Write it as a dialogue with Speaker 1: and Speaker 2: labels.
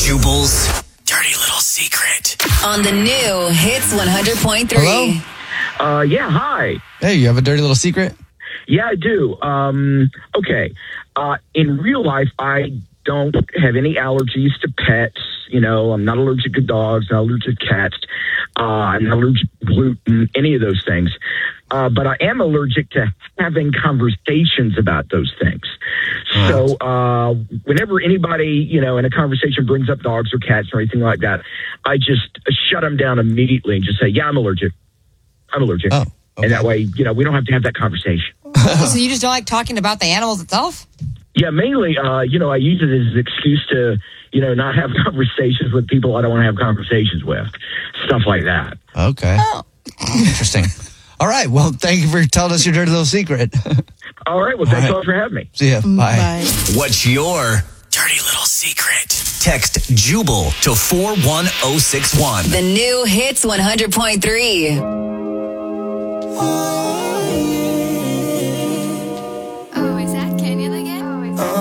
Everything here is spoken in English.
Speaker 1: Jubal's dirty little secret.
Speaker 2: On the new Hits 100.3.
Speaker 3: Hello?
Speaker 4: Yeah, hi.
Speaker 3: Hey, you have a dirty little secret?
Speaker 4: Yeah, I do. Okay. In real life, I don't have any allergies to pets. You know, I'm not allergic to dogs, not allergic to cats. I'm not allergic to gluten, any of those things. But I am allergic to having conversations about those things. Right. So whenever anybody, you know, in a conversation brings up dogs or cats or anything like that, I just shut them down immediately and just say, yeah, I'm allergic. I'm allergic.
Speaker 3: Oh, okay.
Speaker 4: And that way, you know, we don't have to have that conversation.
Speaker 5: So you just don't like talking about the animals itself?
Speaker 4: Yeah, mainly, you know, I use it as an excuse to, you know, not have conversations with people I don't want to have conversations with. Stuff like that.
Speaker 3: Okay.
Speaker 5: Oh.
Speaker 3: Interesting. All right. Well, thank you for telling us your dirty little secret.
Speaker 4: All right. Well, thanks a lot for having me.
Speaker 3: See ya. Bye.
Speaker 1: What's your dirty little secret? Text Jubal to 41061.
Speaker 2: The new Hits 100.3.